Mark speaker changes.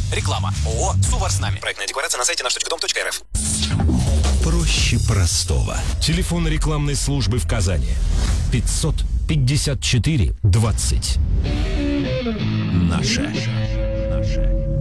Speaker 1: Реклама. ООО «Сувар с нами». Проектная декларация на сайте наш.дом.рф.
Speaker 2: Проще простого. Телефон рекламной службы в Казани. 554 20. Наше.